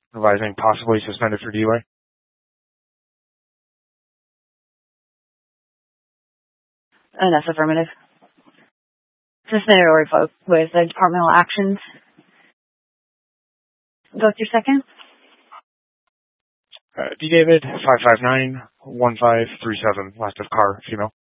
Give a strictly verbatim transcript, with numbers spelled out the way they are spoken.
Advising possibly suspended for D U I. And that's affirmative. Suspended or revoked with the departmental actions. Go with your second. Uh, D. David, five five nine, one five three seven, last of car, female.